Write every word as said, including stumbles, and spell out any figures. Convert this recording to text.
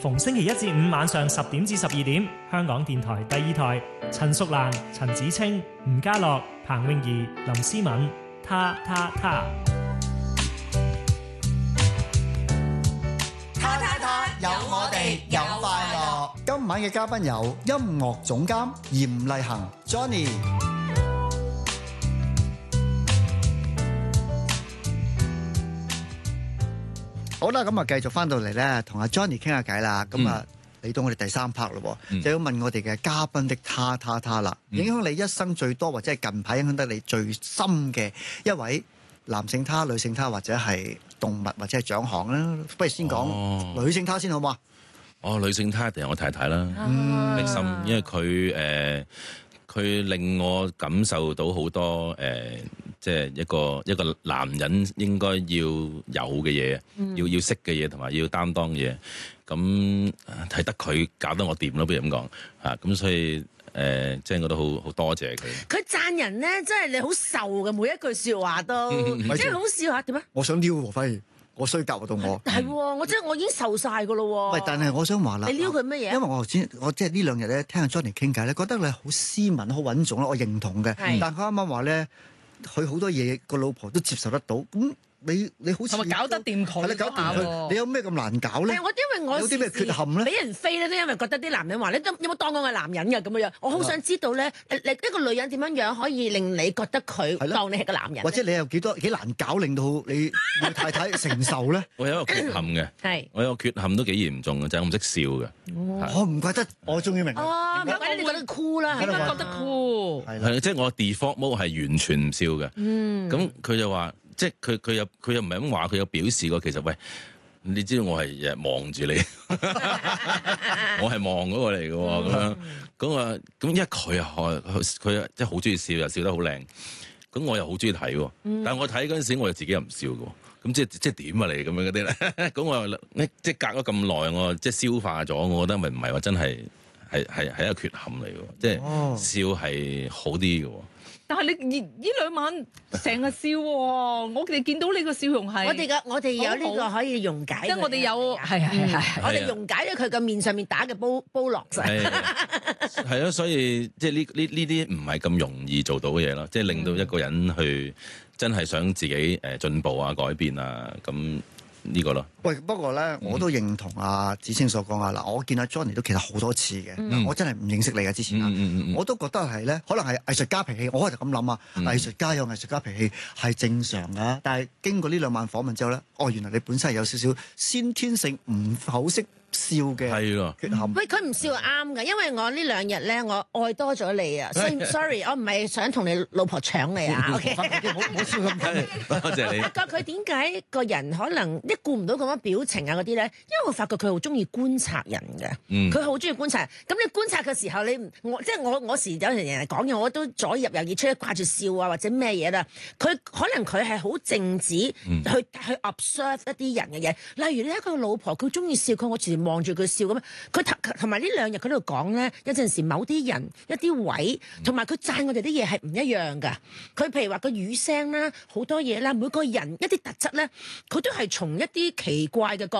逢星期一至五晚上十點至十二點，香港電台第二台，陳淑蘭、陳子清、吳家樂、彭詠儀、林思敏，他他他。 他他他，有我哋，有快樂。 今晚嘅嘉賓有音樂總監嚴麗恆 Johnny。好啦，咁啊繼續翻到嚟咧，同阿 Johnny 傾下偈啦。咁啊嚟到我哋第三 part 咯，嗯、就要問我哋嘅嘉賓的他他他啦。嗯、影響你一生最多或者係近排影響得你最深嘅一位男性他、女性他或者係動物或者係獎項啦。不如先講、哦、女性他先好嘛？ 哦，女性他一定係我太太啦，嗯、力心，因為佢誒佢令我感受到好多誒。呃即係一個一個男人應該要有嘅嘢，嗯、要要識嘅嘢，同埋要擔當嘅嘢。咁係得佢搞得我掂咯，不如咁講嚇。咁所以誒、呃，即係我都好好多謝佢。佢讚人咧，真係你好受嘅每一句説話都，即係好笑下點啊？ 我想撩喎，反而我衰格到我。 係喎，我真係我已經受晒㗎咯喎。 喂，但係我想話啦， 你撩佢乜嘢？ 因為我頭先我即係呢兩日咧聽阿 Johnny 傾偈咧，覺得你好斯文、好穩重啦，我認同嘅。是但佢啱啱話咧。佢好多嘢個老婆都接受得到，咁你你好似係咪搞得掂佢？ 係啦，搞掂佢，你有咩咁難搞咧？ 係我因為我有啲咩缺陷咧？ 俾人飛咧，都因為覺得啲男人話你都有冇當我係男人嘅咁樣樣。我好想知道咧，你一個女人點樣樣可以令你覺得佢當你係個男人？ 或者你有幾多幾難搞，令到你你太太承受咧？ 我有一個缺陷嘅，係我有個缺陷都幾嚴重嘅，就係我唔識笑嘅。 我唔怪得，我終於明。 哦，唔怪得你覺得酷啦， 應該覺得酷。 係啦，即係我 default mode 係完全唔笑嘅。嗯，咁佢就話。即係佢佢又佢又唔係咁話，佢有表示過其實喂，你知道我係日日望住你，我係望嗰個嚟嘅喎，咁樣咁啊咁，因為佢又佢即係好中意笑，又笑得好靚，咁我又好中意睇喎。但係我睇嗰陣時，我又自己又唔笑嘅喎，咁即係即係點啊你咁樣嗰啲咧？咁我又即係隔咗咁耐，我即係消化咗，我覺得咪唔係話真係係係係一個缺陷嚟嘅，即係笑係好啲嘅喎。 但係你呢兩晚成日笑喎，我哋見到你個笑容係我哋嘅，我哋有呢個可以溶解， 即係我哋有係係係， 我哋溶解咗佢個面上面打嘅煲煲落曬， 係啊，所以即係呢呢呢啲唔係咁容易做到嘅嘢咯，即係令到一個人去真係想自己誒進步啊、改變啊咁。呢個咯，喂， 不過咧，我都認同阿子清所講啊。嗱，我見阿 Johnny 都其實好多次嘅，嗯、我真係唔認識你嘅之前啊，嗯嗯嗯、我都覺得係咧，可能係藝術家脾氣，我係就咁諗啊。嗯、藝術家有藝術家脾氣係正常㗎，但係經過呢兩晚訪問之後咧，哦，原來你本身係有少少先天性唔好識笑嘅缺陷。 喂，佢唔笑係啱嘅，因為我呢兩日咧，我愛多咗你啊。所以 sorry， 我唔係想同你老婆搶你啊。OK，唔好笑咁緊。 多謝你。 發覺佢點解個人可能一顧唔到咁樣表情啊嗰啲咧？因為我發覺佢好中意觀察人嘅。佢好中意觀察。咁你觀察嘅時候，你我即係我我時有陣人講嘢，我都左入右耳出，掛住笑啊或者咩嘢啦。佢可能佢係好靜止去、嗯、去 observe 一啲人嘅嘢。例如呢一個老婆，佢中意笑，佢我自然望住佢笑咁。佢同埋呢兩日佢喺度講咧，有陣時某啲人一啲位，同埋佢讚我哋啲嘢係唔一樣㗎。佢譬如話個語聲啦，好多嘢啦，每個人一啲特質咧，佢都係從一啲奇怪嘅角